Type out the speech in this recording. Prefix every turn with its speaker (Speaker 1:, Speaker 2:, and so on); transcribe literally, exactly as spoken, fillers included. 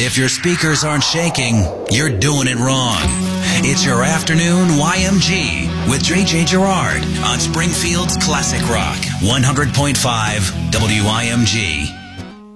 Speaker 1: If your speakers aren't shaking, you're doing it wrong. It's your afternoon Y M G with J J Gerard on Springfield's Classic Rock, one hundred point five W I M G.